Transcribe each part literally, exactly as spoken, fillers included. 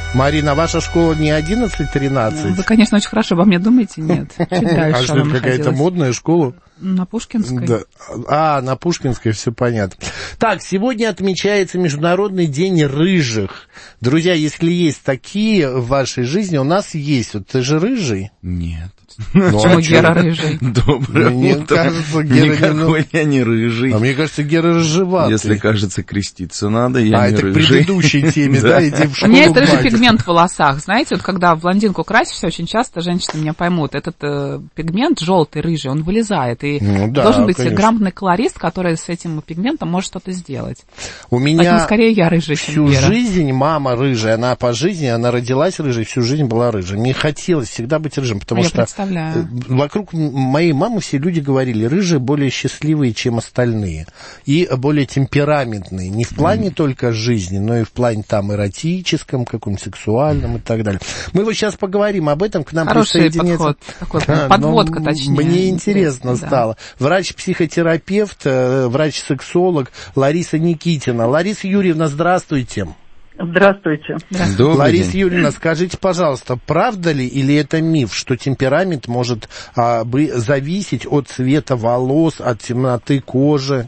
Марина, ваша школа не одиннадцать-тринадцать? Вы, конечно, очень хорошо обо мне думаете, нет. Чуть дальше. А что, это какая-то модная школа? На Пушкинской. Да. А, на Пушкинской, все понятно. Так, сегодня отмечается Международный день рыжих. Друзья, если есть такие в вашей жизни, у нас есть. Вот ты же рыжий? Нет. Ну, почему а Гера рыжий? Доброе мне утро. Кажется, Гера Никакой я не рыжий. А мне кажется, Гера рыжеватый. Если, кажется, креститься надо, я а, не это рыжий. к предыдущей теме, да, иди в школу. У меня есть рыжий пигмент в волосах. Знаете, вот когда в блондинку красишься, очень часто женщины меня поймут, этот э, пигмент желтый, рыжий, он вылезает. И ну, да, должен быть конечно. грамотный колорист, который с этим пигментом может что-то сделать. У меня Поэтому скорее я рыжий, чем всю Гера. жизнь мама рыжая, она по жизни, она родилась рыжей, всю жизнь была рыжей. Мне хотелось всегда быть рыжим, потому я что представляю. вокруг моей мамы все люди говорили, рыжие более счастливые, чем остальные, и более темпераментные, не в плане mm. только жизни, но и в плане там эротическом, каком-то сексуальном и так далее. Мы вот сейчас поговорим об этом, к нам Хороший присоединится... подход, такой, подводка, точнее. Мне интересно, интересно да. стало. Врач-психотерапевт, врач-сексолог Лариса Никитина. Лариса Юрьевна, здравствуйте. Здравствуйте. Здравствуйте. Лариса Юрьевна, скажите, пожалуйста, правда ли или это миф, что темперамент может а, бы, зависеть от цвета волос, от темноты кожи,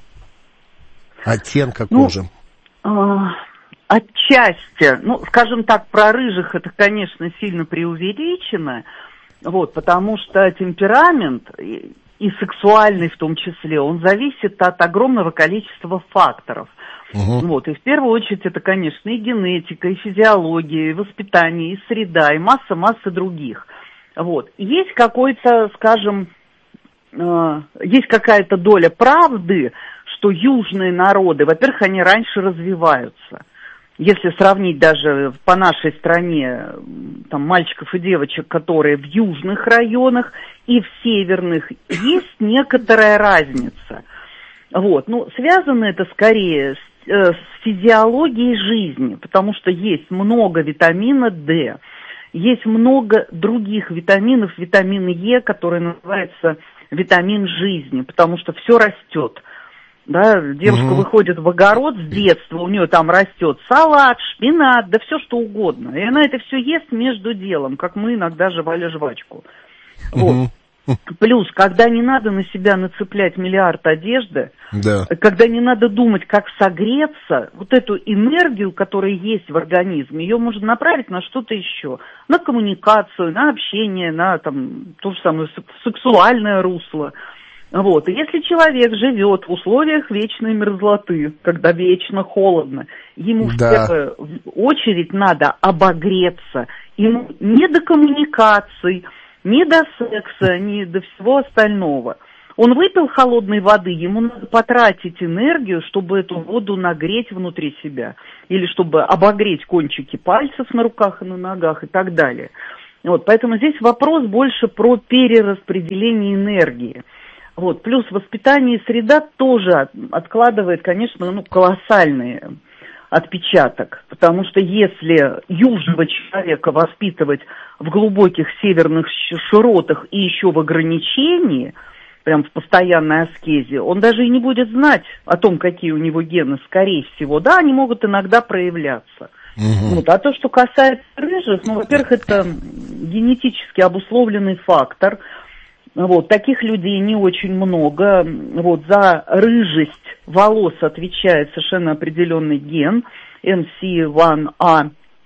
оттенка ну, кожи? А, отчасти. Ну, скажем так, про рыжих это, конечно, сильно преувеличено, вот, потому что темперамент, и, и сексуальный в том числе, он зависит от огромного количества факторов. Угу. Вот, и в первую очередь это, конечно, и генетика, и физиология, и воспитание, и среда, и масса-масса других. Вот. Есть какой-то, скажем, э, есть какая-то доля правды, что южные народы, во-первых, они раньше развиваются. Если сравнить даже по нашей стране там, мальчиков и девочек, которые в южных районах и в северных, есть некоторая разница. Вот. Ну, связано это скорее с с физиологией жизни, потому что есть много витамина D, есть много других витаминов, витамин Е, который называется витамин жизни, потому что все растет. Да, девушка угу. выходит в огород с детства, у нее там растет салат, шпинат, да все что угодно. И она это все ест между делом, как мы иногда жевали жвачку. Угу. Вот. Плюс, когда не надо на себя нацеплять миллиард одежды, да. когда не надо думать, как согреться, вот эту энергию, которая есть в организме, ее можно направить на что-то еще. На коммуникацию, на общение, на там, то же самое сексуальное русло. Вот. И если человек живет в условиях вечной мерзлоты, когда вечно холодно, ему да. в первую очередь надо обогреться. Ему не до коммуникаций, ни до секса, ни до всего остального. Он выпил холодной воды, ему надо потратить энергию, чтобы эту воду нагреть внутри себя. Или чтобы обогреть кончики пальцев на руках и на ногах и так далее. Вот, поэтому здесь вопрос больше про перераспределение энергии. Вот, плюс воспитание и среда тоже откладывает, конечно, ну, колоссальные отпечаток, потому что если южного человека воспитывать в глубоких северных широтах и еще в ограничении, прям в постоянной аскезе, он даже и не будет знать о том, какие у него гены, скорее всего. Да, они могут иногда проявляться. Угу. Вот. А то, что касается рыжих, ну, во-первых, это генетически обусловленный фактор. Вот, таких людей не очень много. Вот, за рыжесть волос отвечает совершенно определенный ген эм си один а,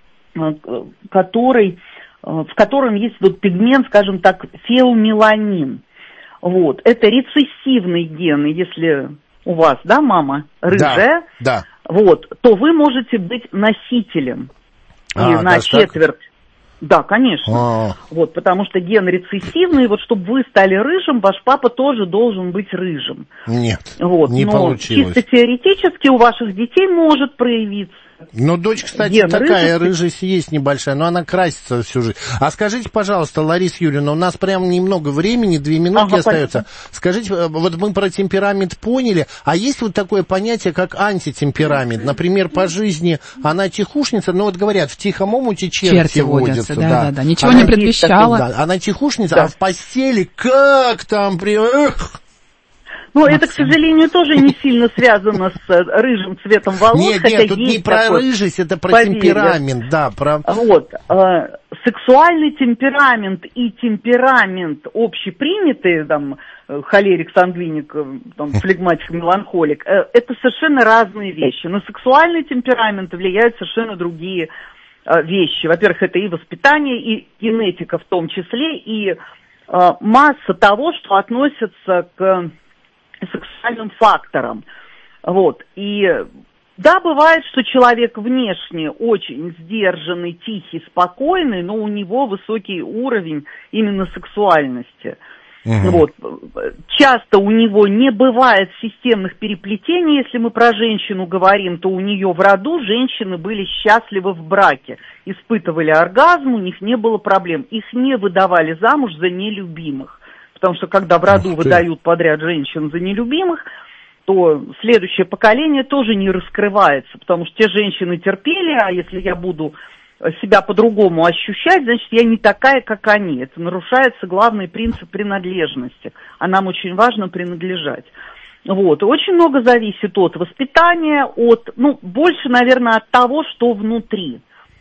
который, в котором есть вот пигмент, скажем так, феомеланин. Вот, это рецессивный ген, и если у вас, да, мама, рыжая, да, да. Вот, то вы можете быть носителем. А, и на четверть. Так? Да, конечно. А-а-а. Вот, потому что ген рецессивный, вот чтобы вы стали рыжим, ваш папа тоже должен быть рыжим. Нет, вот, не но получилось. Чисто теоретически у ваших детей может проявиться. Ну, дочь, кстати, ген такая рыжести. рыжесть есть небольшая, но она красится всю жизнь. А скажите, пожалуйста, Лариса Юрьевна, у нас прям немного времени, две минутки ага, остается. понятно. Скажите, вот мы про темперамент поняли, а есть вот такое понятие, как антитемперамент? Например, по жизни она тихушница, но вот говорят, в тихом омуте черти, черти водятся. Да, да, да, да. Ничего она не предвещало. Да, она тихушница, да. а в постели как там при... Эх! Ну, это, к сожалению, тоже не сильно связано с рыжим цветом волос. Нет, хотя нет, тут есть не про такой, рыжесть, это про поверье. темперамент, да, про... Вот, э, сексуальный темперамент и темперамент общепринятый, там, холерик, сангвиник, там, флегматик, меланхолик, э, это совершенно разные вещи. На сексуальный темперамент влияют совершенно другие э, вещи. Во-первых, это и воспитание, и генетика в том числе, и э, масса того, что относится к сексуальным факторам. Вот. И да, бывает, что человек внешне очень сдержанный, тихий, спокойный, но у него высокий уровень именно сексуальности. Угу. Вот. Часто у него не бывает системных переплетений. Если мы про женщину говорим, то у нее в роду женщины были счастливы в браке, испытывали оргазм, у них не было проблем. Их не выдавали замуж за нелюбимых. Потому что когда в роду выдают подряд женщин за нелюбимых, то следующее поколение тоже не раскрывается, потому что те женщины терпели, а если я буду себя по-другому ощущать, значит, я не такая, как они. Это нарушается главный принцип принадлежности, а нам очень важно принадлежать. Вот. Очень много зависит от воспитания, от, ну, больше, наверное, от того, что внутри.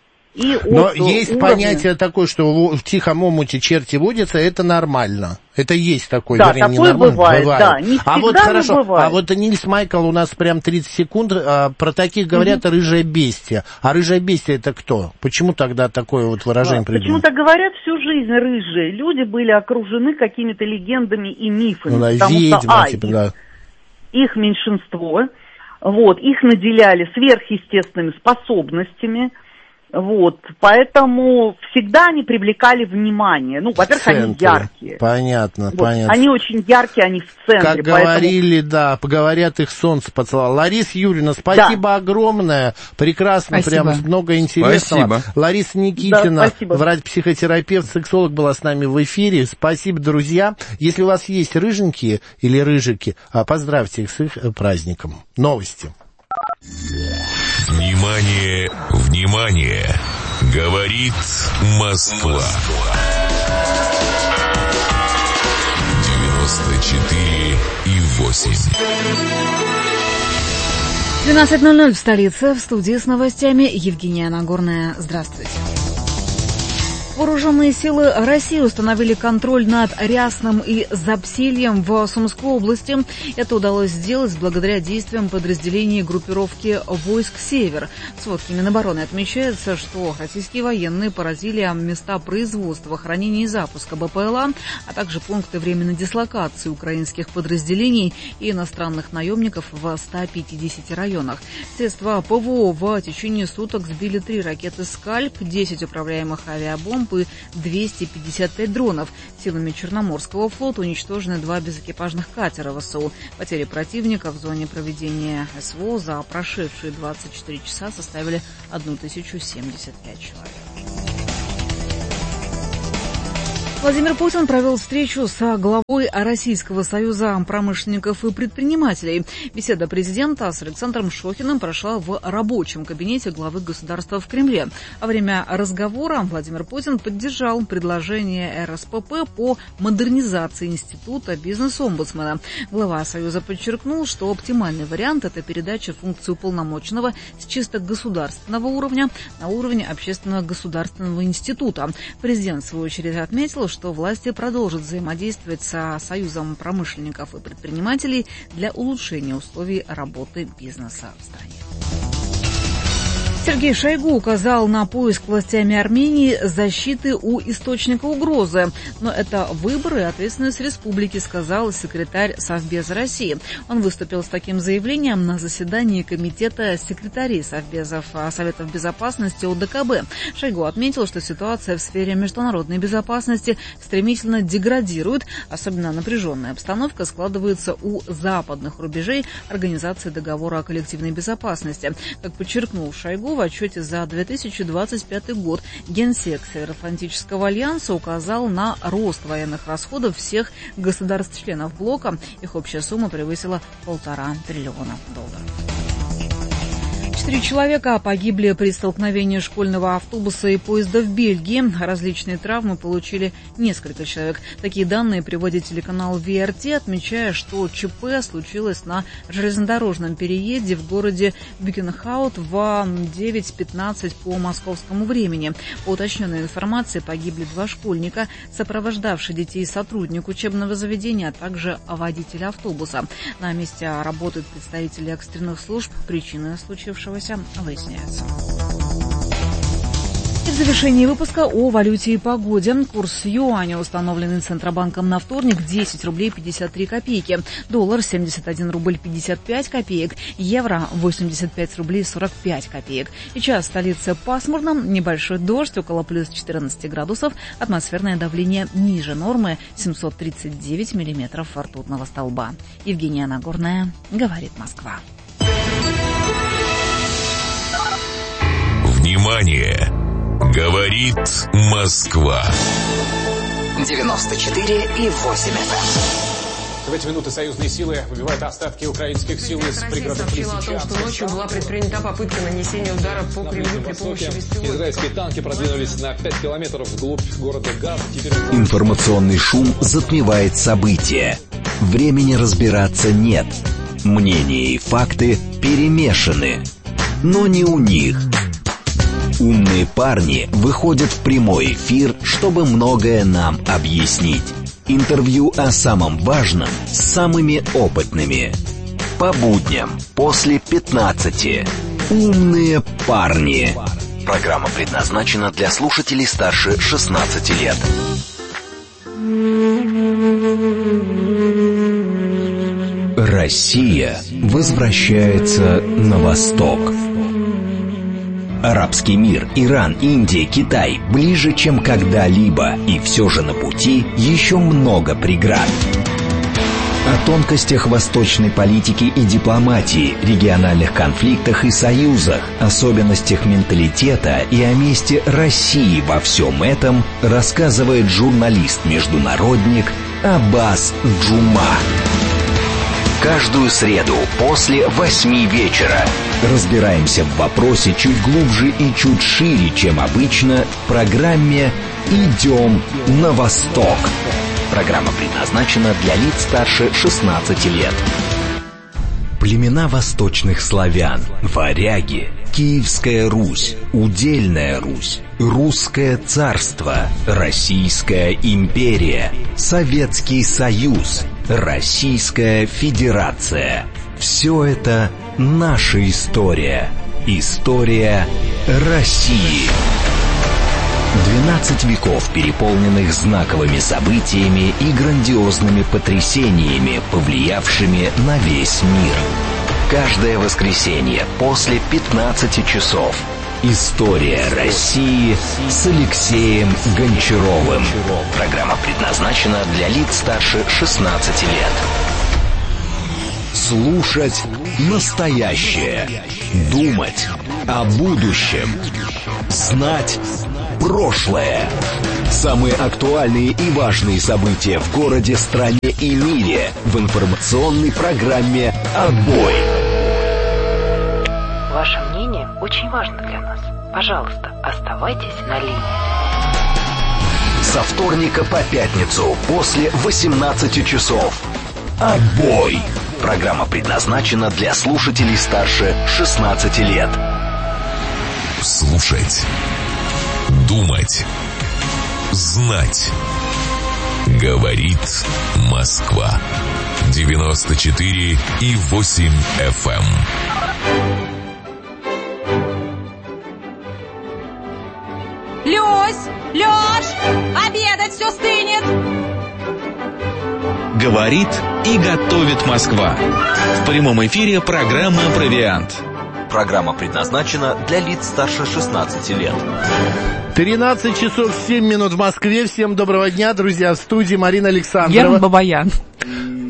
И Но от есть уровня... понятие такое, что в тихом омуте черти водятся, это нормально. Это есть такое, да, вернее, такое ненормально. бывает, бывает. Да, не а вот всегда, хорошо, бывает. А вот Нильс Майкл у нас прям тридцать секунд, а, про таких говорят mm-hmm. рыжее бестия. А рыжее бестия это кто? Почему тогда такое вот выражение да, придумали? Почему-то говорят, всю жизнь рыжие люди были окружены какими-то легендами и мифами. Ну, да, потому ведьма, что, а, типа, их, да. их меньшинство, вот, их наделяли сверхъестественными способностями. Вот, поэтому всегда они привлекали внимание. Ну, во-первых, они яркие. Понятно, вот, понятно. Они очень яркие, они в центре. Как поэтому... говорили, да, поговорят, их солнце поцеловало. Лариса Юрьевна, спасибо да. огромное. Прекрасно, спасибо. Прям много интересного. Спасибо. Лариса Никитина, да, врач-психотерапевт, сексолог, была с нами в эфире. Спасибо, друзья. Если у вас есть рыженькие или рыжики, поздравьте их с их праздником. Новости. Внимание, внимание! Говорит Москва. девяносто четыре и восемь. двенадцать ноль ноль в столице. В студии с новостями Евгения Нагорная. Здравствуйте. Вооруженные силы России установили контроль над Рясным и Запсельем в Сумской области. Это удалось сделать благодаря действиям подразделений группировки войск «Север». В сводке Минобороны отмечается, что российские военные поразили места производства, хранения и запуска БПЛА, а также пункты временной дислокации украинских подразделений и иностранных наемников в ста пятидесяти районах. Средства ПВО в течение суток сбили три ракеты «Скальп», десять управляемых авиабомб и двести пятьдесят пять дронов. Силами Черноморского флота уничтожены два безэкипажных катера ВСУ. Потери противника в зоне проведения СВО за прошедшие двадцать четыре часа составили тысячу семьдесят пять человек. Владимир Путин провел встречу с главой Российского союза промышленников и предпринимателей. Беседа президента с Александром Шохиным прошла в рабочем кабинете главы государства в Кремле. Во время разговора Владимир Путин поддержал предложение эр эс пэ пэ по модернизации института бизнес-омбудсмена. Глава Союза подчеркнул, что оптимальный вариант – это передача функции уполномоченного с чисто государственного уровня на уровень общественного государственного института. Президент, в свою очередь, отметил, что власти продолжат взаимодействовать со Союзом промышленников и предпринимателей для улучшения условий работы бизнеса в стране. Сергей Шойгу указал на поиск властями Армении защиты у источника угрозы. Но это выборы и ответственность республики, сказал секретарь Совбеза России. Он выступил с таким заявлением на заседании комитета секретарей Совбезов Советов Безопасности о дэ ка бэ. Шойгу отметил, что ситуация в сфере международной безопасности стремительно деградирует. Особенно напряженная обстановка складывается у западных рубежей Организации договора о коллективной безопасности. Как подчеркнул Шойгу, в отчете за две тысячи двадцать пятый год Генсек Североатлантического альянса указал на рост военных расходов всех государств-членов блока. Их общая сумма превысила полтора триллиона долларов. Четыре человека погибли при столкновении школьного автобуса и поезда в Бельгии. Различные травмы получили несколько человек. Такие данные приводит телеканал ви эр ти, отмечая, что ЧП случилось на железнодорожном переезде в городе Бюкенхаут в девять пятнадцать по московскому времени. По уточненной информации, погибли два школьника, сопровождавший детей сотрудник учебного заведения, а также водитель автобуса. На месте работают представители экстренных служб. Причины случившегося выясняются. И в завершении выпуска о валюте и погоде. Курс юаня, установленный Центробанком на вторник, десять рублей пятьдесят три копейки. Доллар семьдесят один рубль пятьдесят пять копеек. Евро восемьдесят пять рублей сорок пять копеек. Сейчас в столице пасмурно, небольшой дождь, около плюс четырнадцать градусов. Атмосферное давление ниже нормы, семьсот тридцать девять миллиметров ртутного столба. Евгения Нагорная, говорит Москва. Внимание! Говорит Москва. девяносто четыре и восемь эф эм. В эти минуты союзные силы выбивают остатки украинских сил из пригородов Лисичанска. Россия сообщила о том, что ночью была предпринята попытка нанесения удара по Кремлю при помощи беспилотников. Израильские танки продвинулись на пять километров вглубь города Газ. Теперь... Информационный шум затмевает события. Времени разбираться нет. Мнения и факты перемешаны. Но не у них. Умные парни выходят в прямой эфир, чтобы многое нам объяснить. Интервью о самом важном с самыми опытными. По будням после пятнадцати. Умные парни. Программа предназначена для слушателей старше шестнадцати лет. Россия возвращается на восток. Арабский мир, Иран, Индия, Китай ближе, чем когда-либо, и все же на пути еще много преград. О тонкостях восточной политики и дипломатии, региональных конфликтах и союзах, особенностях менталитета и о месте России во всем этом рассказывает журналист-международник Аббас Джума. Каждую среду после восьми вечера разбираемся в вопросе чуть глубже и чуть шире, чем обычно, в программе «Идем на восток». Программа предназначена для лиц старше шестнадцати лет. Племена восточных славян, варяги, Киевская Русь, Удельная Русь, Русское царство, Российская империя, Советский Союз, Российская Федерация. Все это наша история. История России. Двенадцать веков, переполненных знаковыми событиями и грандиозными потрясениями, повлиявшими на весь мир. Каждое воскресенье после пятнадцати часов. История России с Алексеем Гончаровым. Программа предназначена для лиц старше шестнадцати лет. Слушать настоящее. Думать о будущем. Знать прошлое. Самые актуальные и важные события в городе, стране и мире в информационной программе «Отбой». Ваше мнение очень важно для нас. Пожалуйста, оставайтесь на линии. Со вторника по пятницу после восемнадцати часов. «Отбой». Программа предназначена для слушателей старше шестнадцати лет. Слушать. Думать. Знать. Говорит Москва. девяносто четыре и восемь эф эм. Люсь! Лёш! Обедать все стынет! Говорит и готовит Москва. В прямом эфире программа «Провиант». Программа предназначена для лиц старше шестнадцати лет. тринадцать часов семь минут в Москве. Всем доброго дня, друзья. В студии Марина Александрова. Герман Бабаян.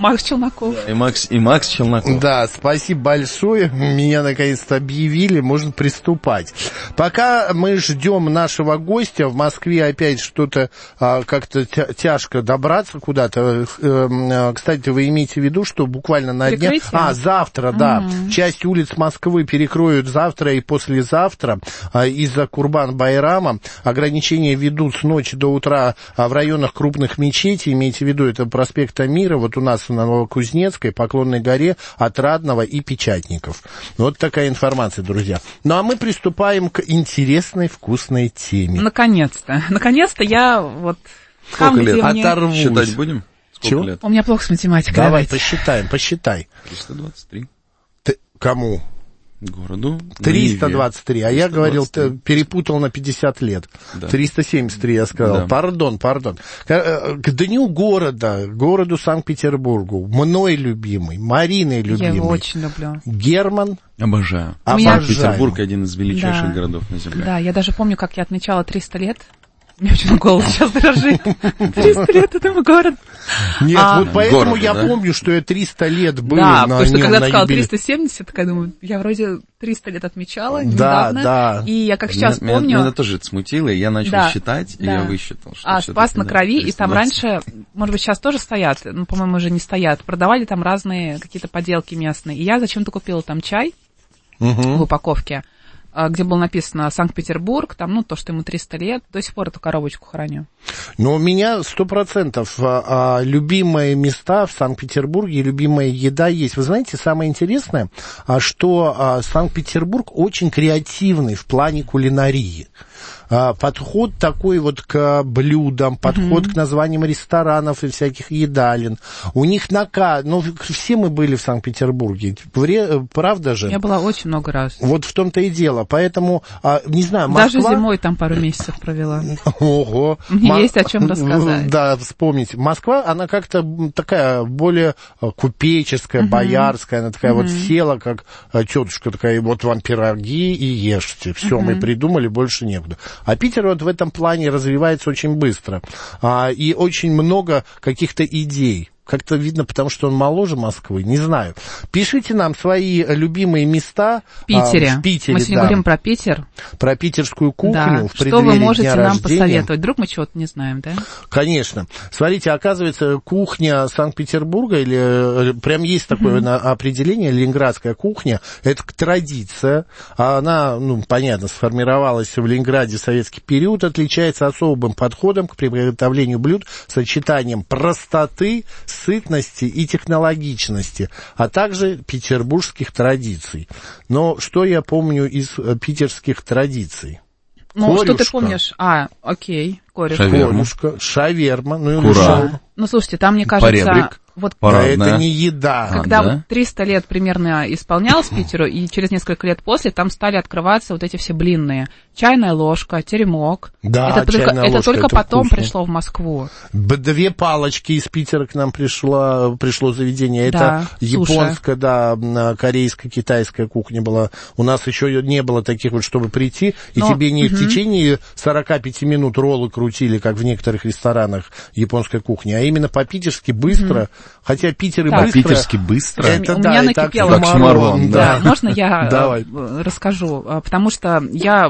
Макс Челноков. И Макс, и Макс Челноков. Да, спасибо большое. Меня наконец-то объявили, можно приступать. Пока мы ждем нашего гостя, в Москве опять что-то а, как-то тя- тяжко добраться куда-то. Кстати, вы имеете в виду, что буквально на днях... А, завтра, да. Mm-hmm. Часть улиц Москвы перекроют завтра и послезавтра а, из-за Курбан-Байрама. Ограничения ведут с ночи до утра а, в районах крупных мечетей. Имейте в виду, это проспект Мира, вот у нас на Новокузнецкой, Поклонной горе, Отрадного и Печатников. Вот такая информация, друзья. Ну, а мы приступаем к интересной, вкусной теме. Наконец-то. Наконец-то я вот... Сколько там, лет? мне... Оторвусь. Считать будем? Сколько Чего? лет? У меня плохо с математикой. Давай, давайте. посчитаем, посчитай. триста двадцать три. Ты... Кому? Городу. триста двадцать три, а я говорил, триста двадцать три. перепутал на пятьдесят лет. Да. триста семьдесят три я сказал. Да. Пардон, пардон. К, к дню города, городу Санкт-Петербургу, мной любимый, Мариной любимый. Я его очень люблю. Герман. Обожаю. Меня... Санкт-Петербург один из величайших да. городов на Земле. Да, я даже помню, как я отмечала триста лет. У меня очень голос сейчас дрожит. триста лет этому город. Нет, а, вот поэтому городу, я да? помню, что я триста лет был да, на потому что нем, когда на ты сказала юбиле... триста семьдесят, такая думаю, я вроде триста лет отмечала да, недавно. Да. И я как сейчас меня, помню... Меня, меня тоже это смутило, и я начал да, считать, да. и я высчитал, что А, Спас на Крови, да, и там раньше, может быть, сейчас тоже стоят, ну, по-моему, уже не стоят, продавали там разные какие-то поделки местные. И я зачем-то купила там чай угу. в упаковке, где было написано Санкт-Петербург, там, ну, то, что ему триста лет, до сих пор эту коробочку храню. Но у меня сто процентов а, а, любимые места в Санкт-Петербурге, любимая еда есть. Вы знаете, самое интересное, а, что а, Санкт-Петербург очень креативный в плане кулинарии. А, подход такой вот к блюдам, подход mm-hmm. к названиям ресторанов и всяких едалин. У них на К... Ну, все мы были в Санкт-Петербурге, правда же? Я была очень много раз. Вот в том-то и дело. Поэтому, а, не знаю, Москва... Даже зимой там пару месяцев провела. Ого. Мне М- есть о чем рассказать. Да, вспомнить. Москва, она как-то такая более купеческая, uh-huh. боярская. Она такая uh-huh. вот села, как тетушка такая, вот вам пироги и ешьте. Все, uh-huh. мы придумали, больше некуда. А Питер вот в этом плане развивается очень быстро. А, и очень много каких-то идей. Как-то видно, потому что он моложе Москвы, не знаю. Пишите нам свои любимые места в Питере. А, в Питере, мы сегодня да. говорим про Питер. Про питерскую кухню да. в преддверии Что вы можете дня нам рождения. посоветовать? Вдруг мы чего-то не знаем, да? Конечно. Смотрите, оказывается, кухня Санкт-Петербурга, или прям есть такое mm-hmm. определение, ленинградская кухня, это традиция. Она, ну, понятно, сформировалась в Ленинграде в советский период, отличается особым подходом к приготовлению блюд, сочетанием простоты, сытности и технологичности, а также петербургских традиций. Но что я помню из питерских традиций? Ну, Корюшка. Что ты помнишь? А, окей, корюшка. Корюшка, шаверма. Ну, Кура. Ну, слушайте, там, мне кажется... Поребрик. Вот да, это не еда. Когда а, да? вот триста лет примерно исполнялось Питеру, и через несколько лет после там стали открываться вот эти все блинные. Чайная ложка, теремок. Да, это только, чайная это ложка, только это потом вкусно. пришло в Москву. Две палочки из Питера к нам пришло, пришло заведение. Да, это японская, да, корейская, китайская кухня была. У нас еще не было таких вот, чтобы прийти, и Но, тебе не угу. в течение сорока пяти минут роллы крутили, как в некоторых ресторанах японской кухни, а именно по-питерски быстро. Угу. Хотя Питер и так, быстро... Питерски быстро? Это, У да, меня это накипело. Оксюмарон, да. да. Можно я Давай. расскажу? Потому что я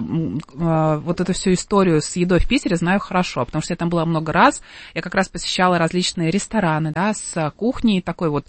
вот эту всю историю с едой в Питере знаю хорошо, потому что я там была много раз. Я как раз посещала различные рестораны, да, с кухней, такой вот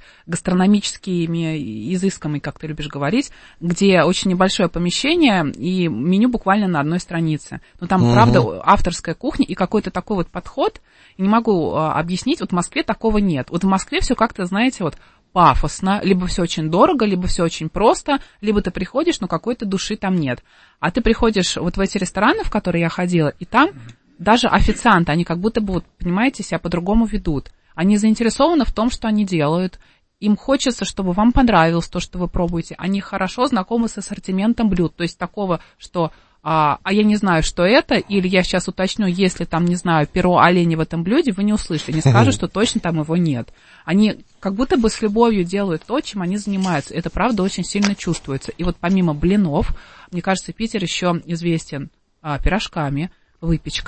гастрономическими изысками, как ты любишь говорить, где очень небольшое помещение и меню буквально на одной странице. Но там, угу. правда, авторская кухня и какой-то такой вот подход. Не могу а, объяснить, вот в Москве такого нет. Вот в Москве все как-то, знаете, вот пафосно, либо все очень дорого, либо все очень просто, либо ты приходишь, но какой-то души там нет. А ты приходишь вот в эти рестораны, в которые я ходила, и там даже официанты, они как будто бы, вот, понимаете, себя по-другому ведут. Они заинтересованы в том, что они делают. Им хочется, чтобы вам понравилось то, что вы пробуете. Они хорошо знакомы с ассортиментом блюд. То есть такого, что... А, а я не знаю, что это, или я сейчас уточню, если там, не знаю, перо оленя в этом блюде, вы не услышите, не скажут, что точно там его нет. Они как будто бы с любовью делают то, чем они занимаются. Это, правда, очень сильно чувствуется. И вот помимо блинов, мне кажется, Питер еще известен а, пирожками, выпечкой,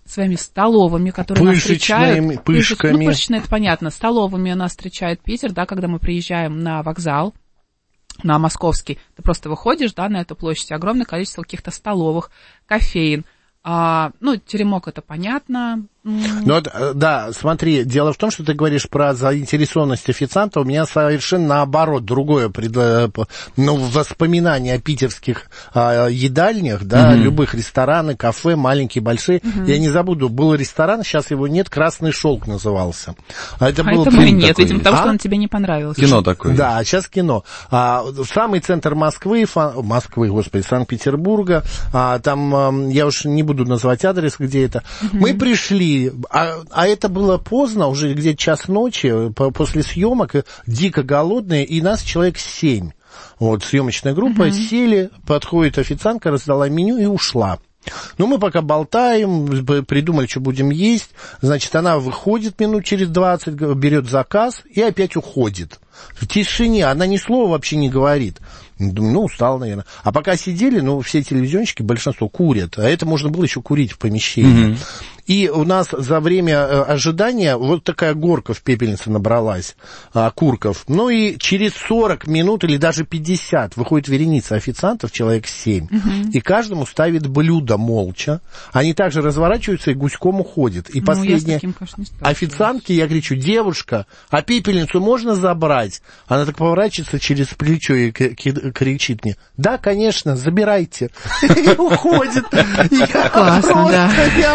своими столовыми, которые нас встречают. Пышками. Ну, пышечные, это понятно. Столовыми нас встречает Питер, да, когда мы приезжаем на вокзал, на Московский. Ты просто выходишь, да, на эту площадь, огромное количество каких-то столовых, кофеин. А, ну, теремок, это понятно. Ну, да, смотри, дело в том, что ты говоришь про заинтересованность официанта, у меня совершенно наоборот, другое пред... ну, воспоминание о питерских а, едальнях, да, mm-hmm. любых рестораны, кафе, маленькие, большие. Mm-hmm. Я не забуду, был ресторан, сейчас его нет, «Красный шелк» назывался. А это а был этого нет, такой, видимо, потому а? что он тебе не понравился. Кино такое. Да, сейчас кино. А, самый центр Москвы, фа... Москвы, господи, Санкт-Петербурга, а, там, а, я уж не буду называть адрес, где это. Mm-hmm. Мы пришли. А, а это было поздно, уже где-то час ночи, по, после съемок, дико голодные, и нас человек семь. Вот, съемочная группа, uh-huh. сели, подходит официантка, раздала меню и ушла. Ну, мы пока болтаем, придумали, что будем есть. Значит, она выходит минут через двадцать, берет заказ и опять уходит. В тишине, она ни слова вообще не говорит. Думаю, ну, устал, наверное. А пока сидели, ну, все телевизионщики, большинство курят. А это можно было еще курить в помещении. Mm-hmm. И у нас за время ожидания вот такая горка в пепельнице набралась, а, курков. Ну, и через сорок минут или даже пятьдесят выходит вереница официантов, человек семь. Mm-hmm. И каждому ставит блюдо молча. Они также разворачиваются и гуськом уходят. И ну, последняя таким, конечно, официантке я кричу: девушка, а пепельницу можно забрать? Она так поворачивается через плечо и кричит мне: да, конечно, забирайте. И уходит. Классно, да.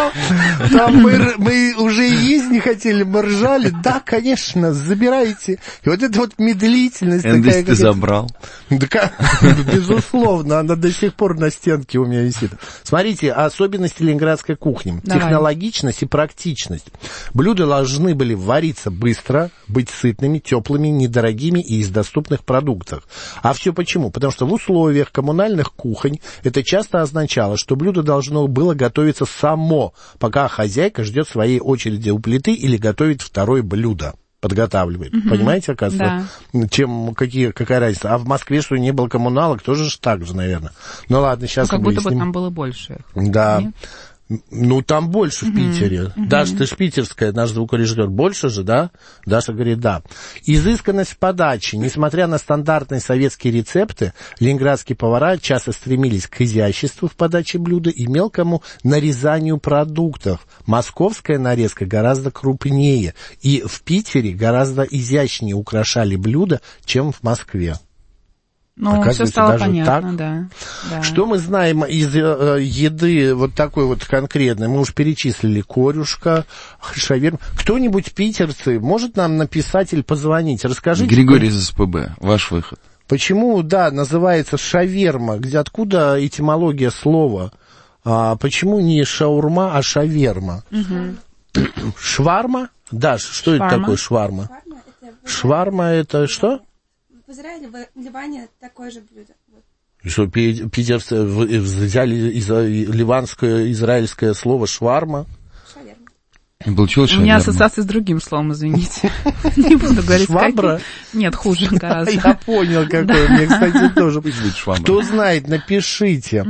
Там мы, мы уже есть не хотели, мы ржали. Да, конечно, забирайте. И вот эта вот медлительность такая. Ты забрал. Да, безусловно, она до сих пор на стенке у меня висит. Смотрите, особенности ленинградской кухни. Давай. Технологичность и практичность. Блюда должны были вариться быстро, быть сытными, теплыми, недорогими и из доступных продуктов. А все почему? Потому что в условиях коммунальных кухонь это часто означало, что блюдо должно было готовиться само, пока хозяйка ждет своей очереди у плиты или готовит второе блюдо, подготавливает. Mm-hmm. Понимаете, оказывается, да. чем, какие, какая разница. А в Москве, что не было коммуналок, тоже же так же, наверное. Ну ладно, сейчас ну, как выясним. будто бы там было больше. Да. Нет? Ну, там больше в Питере. Uh-huh. Даша, ты ж питерская, наш звукорежиссер. Больше же, да? Даша говорит, да. Изысканность в подаче. Несмотря на стандартные советские рецепты, ленинградские повара часто стремились к изяществу в подаче блюда и мелкому нарезанию продуктов. Московская нарезка гораздо крупнее. И в Питере гораздо изящнее украшали блюда, чем в Москве. Ну, все стало понятно, да, да. Что мы знаем из э, еды вот такой вот конкретной? Мы уж перечислили корюшка, шаверма. Кто-нибудь, питерцы, может нам написать или позвонить? Расскажите. Григорий из СПБ, ваш выход. Почему, да, называется шаверма? Где, откуда этимология слова? А, почему не шаурма, а шаверма? Угу. Шварма? Да, что шварма. Это такое шварма? Шварма это что? В Израиле, в Ливане такое же блюдо. Что, питерцы взяли из, ливанское, израильское слово шварма? Шаверма. Получилось У меня ассоциация с другим словом, извините. Не буду говорить. Швабра? Нет, хуже гораздо. Я понял, какой. Мне, кстати, тоже. Кто знает, напишите.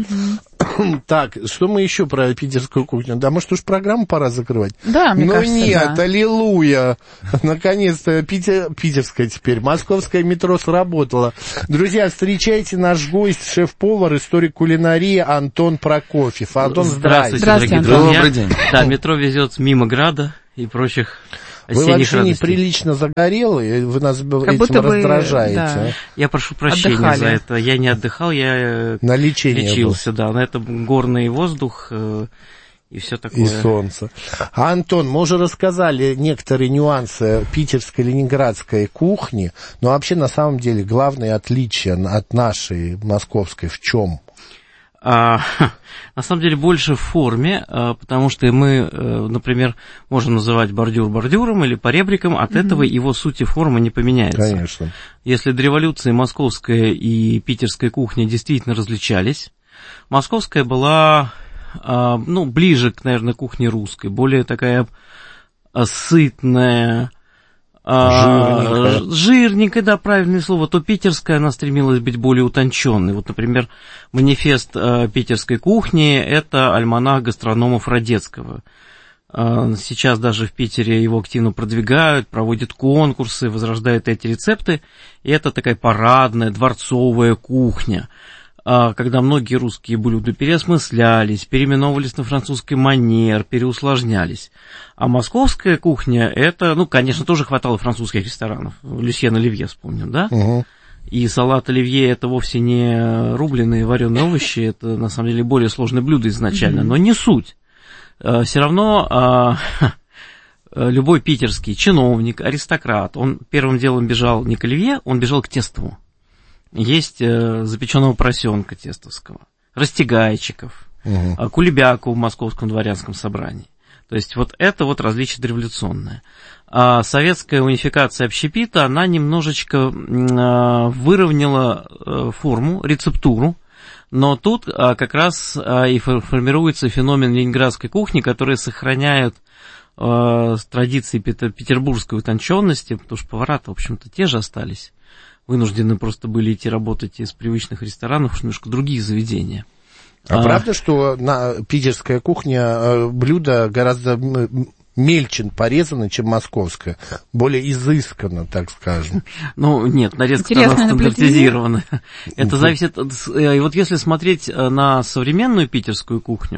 Так, что мы еще про питерскую кухню? Да, может, уж программу пора закрывать? Да, мне ну, кажется, нет, да. Аллилуйя. Наконец-то Питер, питерская теперь. Московское метро сработало. Друзья, встречайте наш гость, шеф-повар, историк кулинарии Антон Прокофьев. Антон, здравствуйте. Здравствуйте, дорогие Антон. друзья. Добрый день. Да, метро везет мимо града и прочих Вы вообще радостей. Неприлично загорелые, вы нас как этим раздражаете. Да. Я прошу прощения Отдыхали. За это. Я не отдыхал, я на лечение лечился, был. Да, на это горный воздух э, и все такое. И солнце. А, Антон, мы уже рассказали некоторые нюансы питерской, ленинградской кухни, но вообще на самом деле главное отличие от нашей московской в чем? А, на самом деле больше в форме, а, потому что мы, а, например, можем называть бордюр бордюром или поребриком, от mm-hmm. этого его суть и форма не поменяется. Конечно. Если до революции московская и питерская кухня действительно различались, московская была, а, ну, ближе, наверное, к кухне русской, более такая а, сытная, Жирненькая. Жирненькая, да, правильное слово. То питерская, она стремилась быть более утонченной. Вот, например, манифест э, питерской кухни – это альманах гастрономов Радецкого. Э, сейчас даже в Питере его активно продвигают, проводят конкурсы, возрождают эти рецепты. И это такая парадная, дворцовая кухня, э, когда многие русские блюда переосмыслялись, переименовывались на французский манер, переусложнялись. А московская кухня, это, ну, конечно, тоже хватало французских ресторанов. Люсьен Оливье вспомним, да? Угу. И салат Оливье это вовсе не рубленые вареные овощи, это, на самом деле, более сложное блюдо изначально, угу. но не суть. Все равно любой питерский чиновник, аристократ, он первым делом бежал не к Оливье, он бежал к тестовому. Есть запеченного поросенка тестовского, растягайчиков, угу. кулебяку в московском дворянском собрании. То есть вот это вот различие дореволюционное. А советская унификация общепита, она немножечко выровняла форму, рецептуру, но тут как раз и формируется феномен ленинградской кухни, которая сохраняет традиции петербургской утонченности, потому что повара-то, в общем-то, те же остались. Вынуждены просто были идти работать из привычных ресторанов, уж немножко другие заведения. А, а правда, что на питерская кухня блюда гораздо мельче порезаны, чем московская? Более изысканно, так скажем. Ну, нет, нарезка она стандартизирована. Это зависит от... И вот если смотреть на современную питерскую кухню,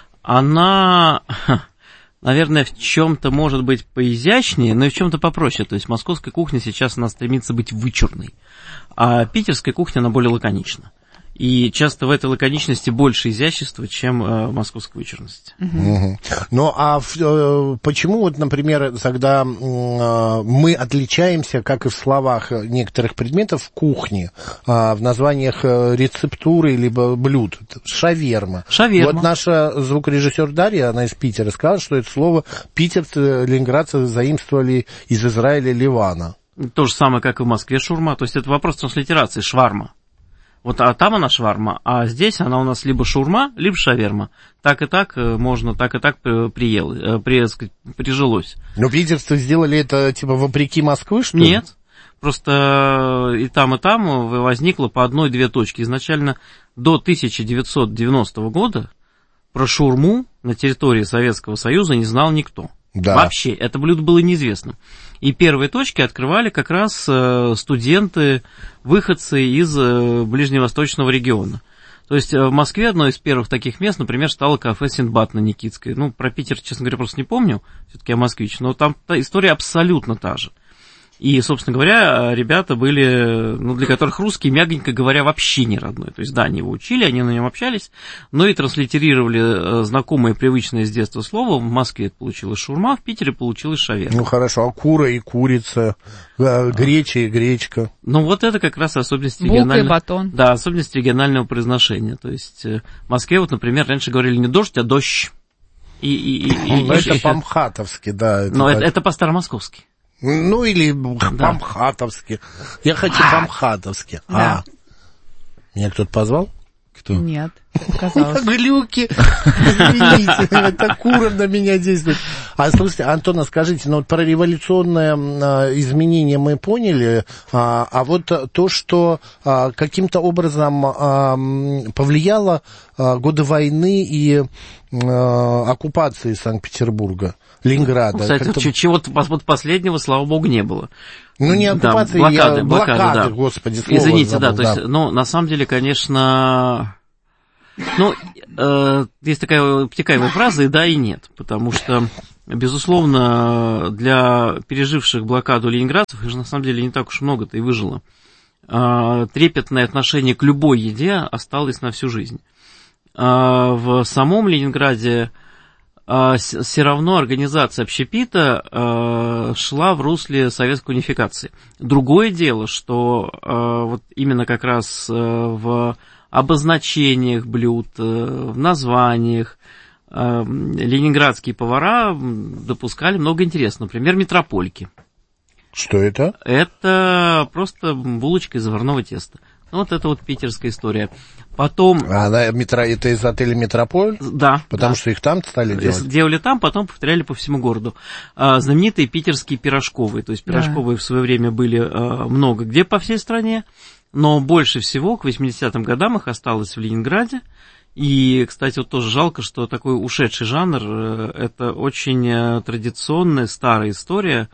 она, наверное, в чем-то может быть поизящнее, но и в чем-то попроще. То есть московская кухня сейчас она стремится быть вычурной, а питерская кухня она более лаконична. И часто в этой лаконичности больше изящества, чем э, московской вычурности. Угу. Ну, а в, э, почему, вот, например, тогда э, мы отличаемся, как и в словах некоторых предметов, в кухне, э, в названиях рецептуры либо блюд? Шаверма. Шаверма. Вот наша звукорежиссер Дарья, она из Питера, сказала, что это слово питерцы, ленинградцы заимствовали из Израиля, Ливана. То же самое, как и в Москве шаурма. То есть это вопрос транслитерации, шварма. Вот а там она шварма, а здесь она у нас либо шаурма, либо шаверма. Так и так можно, так и так приел, при, прижилось. Но питерцы сделали это типа вопреки Москвы, что ли? Нет, просто и там, и там возникло по одной-две точки. Изначально до тысяча девятьсот девяностого года про шаурму на территории Советского Союза не знал никто. Да. Вообще, это блюдо было неизвестным. И первые точки открывали как раз студенты, выходцы из ближневосточного региона. То есть в Москве одно из первых таких мест, например, стало кафе «Синдбад» на Никитской. Ну, про Питер, честно говоря, просто не помню, все-таки я москвич, но там история абсолютно та же. И, собственно говоря, ребята были, ну, для которых русский, мягенько говоря, вообще не родной. То есть, да, они его учили, они на нем общались, но и транслитерировали знакомое, привычное с детства слово. В Москве это получилось шаурма, в Питере получилось шаверма. Ну, хорошо, а кура и курица, греча и гречка? Ну, вот это как раз особенность регионального... Булка и батон. Да, особенность регионального произношения. То есть, в Москве, вот, например, раньше говорили не дождь, а дождь. И, и, и, ну, и, это и, по-мхатовски, да. Это но так... это, это по-старомосковски. Ну, или да. по-мхатовски. Я хочу а, по-мхатовски. Да. А. Меня кто-то позвал? Кто? Нет, показалось. Глюки. Извините, это кура на меня действует. А слушайте, Антон, скажите, ну вот про революционное а, изменение мы поняли, а, а вот то, что а, каким-то образом а, повлияло а, годы войны и а, оккупации Санкт-Петербурга, Ленинграда. Ну, кстати, чего-то вот последнего, слава богу, не было. Ну, не оккупации, да, блокады, блокады, блокады, да. господи, слово Извините, забыл, да, то есть, ну, на самом деле, конечно, ну, э, есть такая обтекаемая фраза и да, и нет, потому что, безусловно, для переживших блокаду ленинградцев, их же на самом деле не так уж много-то и выжило. Э, трепетное отношение к любой еде осталось на всю жизнь. Э, в самом Ленинграде все равно организация общепита э, шла в русле советской унификации. Другое дело, что э, вот именно как раз э, в обозначениях блюд, э, в названиях э, ленинградские повара допускали много интересного. Например, метропольки. Что это? Это просто булочка из заварного теста. Вот это вот питерская история. Потом... А на метро, это из отеля «Метрополь»? Да. Потому да. что их там стали делать? Делали там, потом повторяли по всему городу. А, знаменитые питерские пирожковые. То есть пирожковые да. в свое время были а, много где по всей стране, но больше всего к восьмидесятым годам их осталось в Ленинграде. И, кстати, вот тоже жалко, что такой ушедший жанр, это очень традиционная старая история.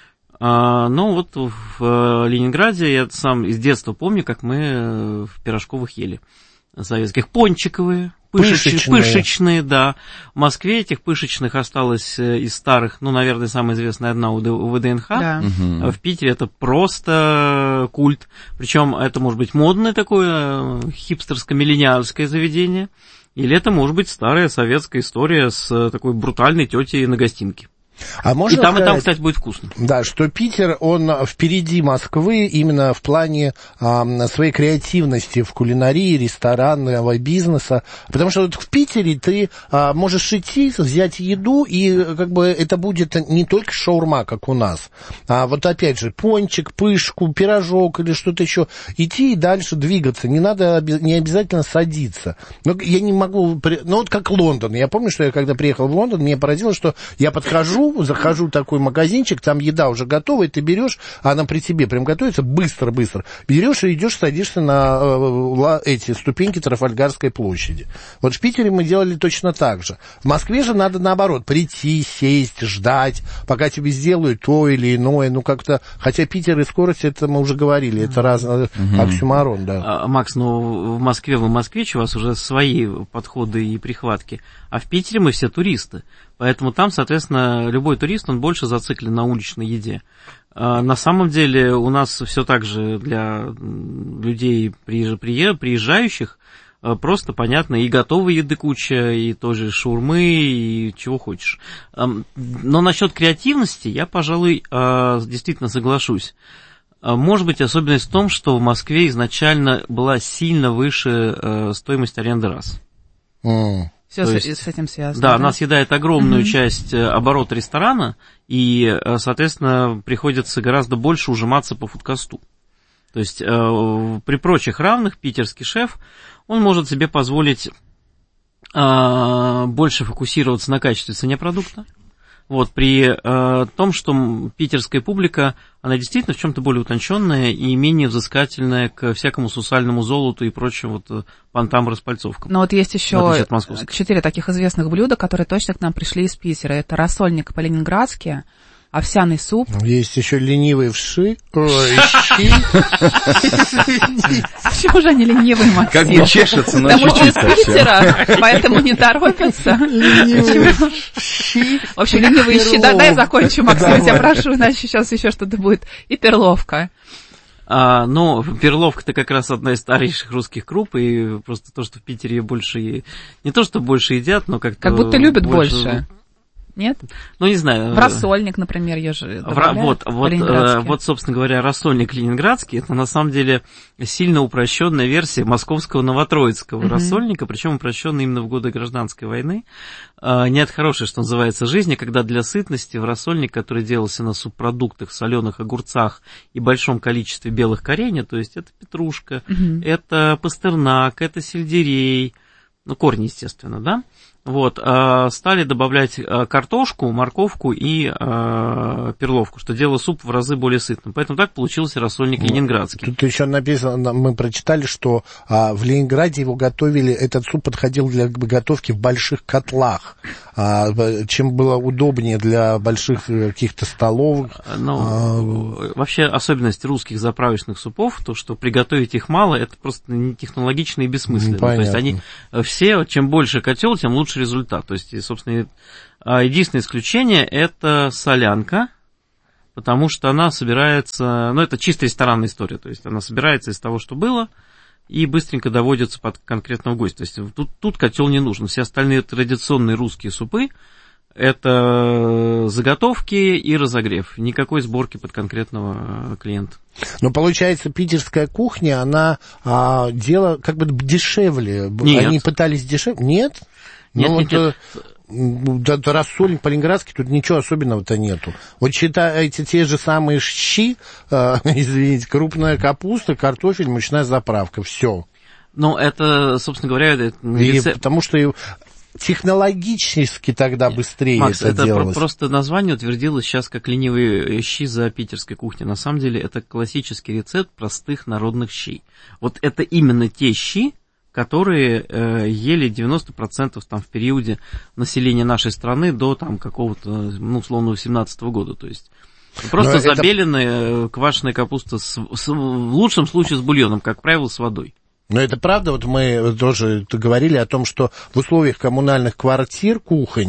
Но вот в Ленинграде я сам из детства помню, как мы в пирожковых ели. Советских пончиковые, пышечные. пышечные, да. В Москве этих пышечных осталось из старых, ну, наверное, самая известная одна у ВДНХ. Да. Угу. В Питере это просто культ. Причем это может быть модное такое хипстерско-миллениальское заведение, или это может быть старая советская история с такой брутальной тетей на гостинке. А можно и там, сказать, и там, кстати, будет вкусно. Да, что Питер, он впереди Москвы именно в плане а, своей креативности в кулинарии, ресторанного бизнеса. Потому что вот в Питере ты а, можешь идти, взять еду, и как бы это будет не только шаурма, как у нас, а вот опять же пончик, пышку, пирожок или что-то еще. Идти и дальше двигаться. Не надо, не обязательно садиться. Но я не могу... Ну вот как Лондон. Я помню, что я когда приехал в Лондон, меня поразило, что я подхожу, захожу в такой магазинчик, там еда уже готова, и ты берешь, она при тебе прям готовится быстро-быстро. Берешь и идешь, садишься на э, эти ступеньки Трафальгарской площади. Вот в Питере мы делали точно так же. В Москве же надо наоборот прийти, сесть, ждать, пока тебе сделают то или иное. Ну как-то, хотя Питер и скорость, это мы уже говорили, это разный угу. оксюморон, да. А, Макс, ну в Москве вы москвич, у вас уже свои подходы и прихватки, а в Питере мы все туристы. Поэтому там, соответственно, любой турист, он больше зациклен на уличной еде. На самом деле у нас все так же для людей приезжающих просто, понятно, и готовой еды куча, и тоже шаурмы, и чего хочешь. Но насчет креативности я, пожалуй, действительно соглашусь. Может быть, особенность в том, что в Москве изначально была сильно выше стоимость аренды раз. Mm. Все с, есть, с этим связано. Да, да? она съедает огромную mm-hmm. часть оборота ресторана, и, соответственно, приходится гораздо больше ужиматься по фудкосту. То есть э, при прочих равных питерский шеф, он может себе позволить э, больше фокусироваться на качестве цене продукта. Вот, при э, том, что питерская публика, она действительно в чем-то более утонченная и менее взыскательная к всякому сусальному золоту и прочим вот понтам, распальцовкам. Но вот есть еще четыре таких известных блюда, которые точно к нам пришли из Питера. Это рассольник по-ленинградски, овсяный суп. Есть еще ленивые вши. Ой, щи. Почему же они ленивые, Максим? Как бы чешется, но чуть-чуть. чуть-чуть Потому что из Питера, поэтому не торопятся. Ленивые щи. В общем, ленивые щи. Дай я закончу, Максим, я тебя прошу, иначе сейчас еще что-то будет. И перловка. А, ну, перловка-то как раз одна из старейших русских круп, и просто то, что в Питере больше... Не то, что больше едят, но как-то... Как будто любят больше. больше. Нет? Ну, не знаю. В рассольник, например, я же добавляю. Вот, вот, вот, собственно говоря, рассольник ленинградский, это на самом деле сильно упрощенная версия московского новотроицкого mm-hmm. рассольника, причем упрощенная именно в годы гражданской войны. Не от хорошей, что называется, жизни, когда для сытности в рассольник, который делался на субпродуктах, соленых огурцах и большом количестве белых коренья, то есть это петрушка, mm-hmm. это пастернак, это сельдерей, ну, корни, естественно, да? Вот, э, стали добавлять э, картошку, морковку и э, перловку, что делало суп в разы более сытным. Поэтому так получился рассольник ленинградский. Тут еще написано, мы прочитали, что а, в Ленинграде его готовили, этот суп подходил для готовки в больших котлах, а, чем было удобнее для больших каких-то столовых. Ну, а... Вообще особенность русских заправочных супов, то, что приготовить их мало, это просто не технологично и бессмысленно. Понятно. То есть они все, чем больше котел, тем лучше результат. То есть, собственно, единственное исключение – это солянка, потому что она собирается, ну, это чисто ресторанная история, то есть она собирается из того, что было, и быстренько доводится под конкретного гостя. То есть тут, тут котел не нужен. Все остальные традиционные русские супы – это заготовки и разогрев. Никакой сборки под конкретного клиента. Но получается, питерская кухня, она а, дело как бы дешевле. Нет. Они пытались дешевле. Нет? Нет, ну, нет, вот, нет. Да, рассольник по-ленинградски, тут ничего особенного-то нету. Вот считайте, те же самые щи, э, извините, крупная капуста, картофель, мучная заправка, все. Ну, это, собственно говоря, это рецепт... Потому что технологически тогда быстрее Макс, это, это делалось. Просто название утвердилось сейчас как ленивые щи за питерской кухней. На самом деле это классический рецепт простых народных щей. Вот это именно те щи, которые э, ели девяносто процентов там, в периоде населения нашей страны до там, какого-то, ну, условно, семнадцатого года. То есть просто это... забеленная квашеная капуста, с, с, в лучшем случае с бульоном, как правило, с водой. Но это правда, вот мы тоже говорили о том, что в условиях коммунальных квартир кухонь,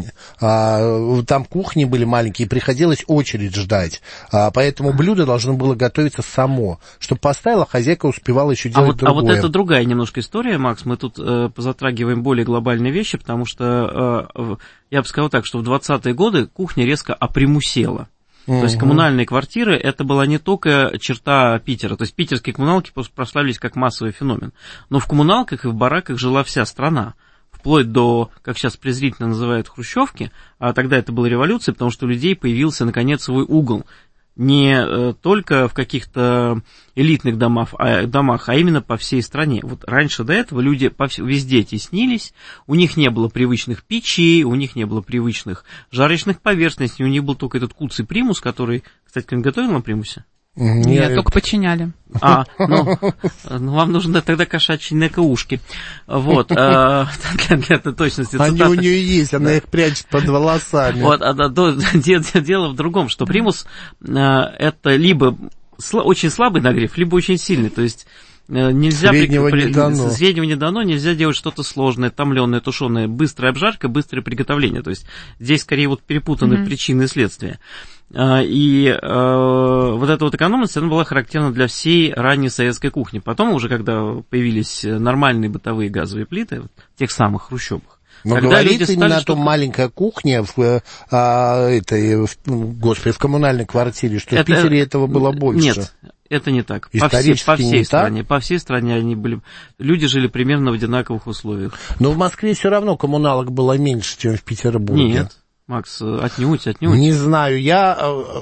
а, там кухни были маленькие, приходилось очередь ждать, а, поэтому блюдо должно было готовиться само, чтобы поставила, хозяйка успевала еще делать а вот, другое. А вот это другая немножко история, Макс, мы тут э, позатрагиваем более глобальные вещи, потому что, э, я бы сказал так, что в двадцатые годы кухня резко опримусела. То есть коммунальные квартиры, это была не только черта Питера, то есть питерские коммуналки прославились как массовый феномен, но в коммуналках и в бараках жила вся страна, вплоть до, как сейчас презрительно называют, хрущевки, а тогда это была революция, потому что у людей появился, наконец, свой угол, не э, только в каких-то элитных домах а, домах, а именно по всей стране. Вот раньше до этого люди по, везде теснились, у них не было привычных печей, у них не было привычных жарочных поверхностей, у них был только этот куцый примус, который, кстати, кто-нибудь готовил на примусе? Нет, Нет, только подчиняли. А, ну, ну, вам нужны тогда кошачьи некоушки. Вот, для, для точности. Они у нее есть, она их прячет под волосами. Вот, а, дело в другом, что примус это либо очень слабый нагрев, либо очень сильный, то есть нельзя... Среднего при, не дано. Среднего не дано, нельзя делать что-то сложное, томленое, тушеное, быстрая обжарка, быстрое приготовление, то есть здесь скорее вот перепутаны mm-hmm. причины и следствия. И э, вот эта вот экономность, она была характерна для всей ранней советской кухни. Потом уже, когда появились нормальные бытовые газовые плиты, в тех самых хрущебах. Но говорит именно о том маленькая кухня в, а, этой, в, господи, в коммунальной квартире, что это, в Питере этого было больше. Нет, это не так. По всей, по всей стране. Так? По всей стране они были. Люди жили примерно в одинаковых условиях. Но в Москве все равно коммуналок было меньше, чем в Петербурге. Нет. Макс, отнюдь, отнюдь. Не знаю, я,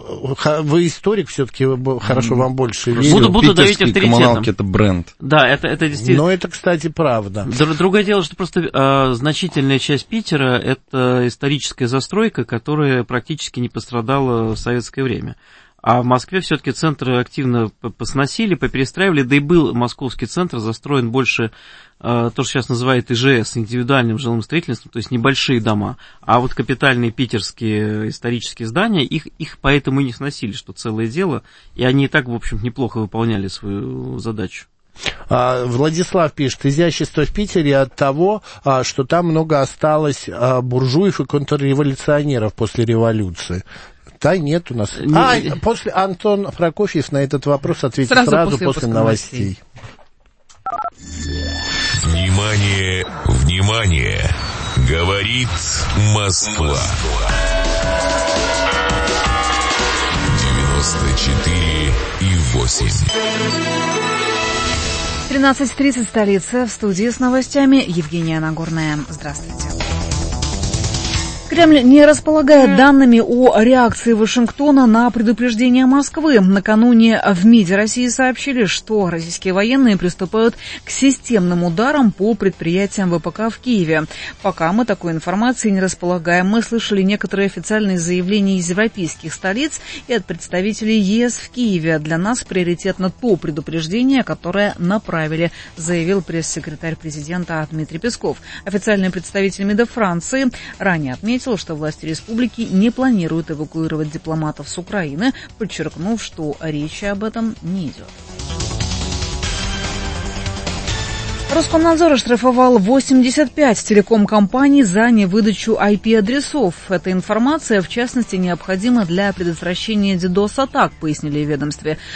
вы историк все-таки, хорошо, вам больше верю. Буду, буду давить авторитетом. Коммуналки — это бренд. Да, это, это действительно... Но это, кстати, правда. Другое дело, что просто э, значительная часть Питера — это историческая застройка, которая практически не пострадала в советское время. А в Москве все-таки центры активно посносили, поперестраивали, да и был московский центр застроен больше, э, то, что сейчас называют ИЖС, индивидуальным жилым строительством, то есть небольшие дома. А вот капитальные питерские исторические здания, их, их поэтому и не сносили, что целое дело, и они и так, в общем, неплохо выполняли свою задачу. Владислав пишет, изящество в Питере от того, что там много осталось буржуев и контрреволюционеров после революции. Да, нет у нас. Не... А, после Антон Прокофьев на этот вопрос ответит сразу, сразу после, после новостей. Внимание, внимание! Говорит Москва. девяносто четыре и восемь. тринадцать тридцать, столица. В студии с новостями Евгения Нагорная. Здравствуйте. Кремль не располагает данными о реакции Вашингтона на предупреждение Москвы. Накануне в МИДе России сообщили, что российские военные приступают к системным ударам по предприятиям ВПК в Киеве. Пока мы такой информации не располагаем. Мы слышали некоторые официальные заявления из европейских столиц и от представителей ЕС в Киеве. Для нас приоритетно то предупреждение, которое направили, заявил пресс-секретарь президента Дмитрий Песков. Официальный представитель МИДа Франции ранее отметил, что власти республики не планируют эвакуировать дипломатов с Украины, подчеркнув, что речи об этом не идет. Роскомнадзор оштрафовал восемьдесят пять телеком-компаний за невыдачу ай пи-адресов. Эта информация, в частности, необходима для предотвращения дидос-атак, пояснили в ведомстве.